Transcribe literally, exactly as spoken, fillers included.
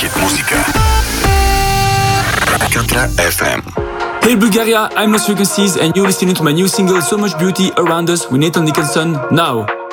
Hit Muzika. Katra F M. Hey Bulgaria, I'm Lost Frequencies and you're listening to my new single So Much Beauty Around Us with Nathan Nicholson now.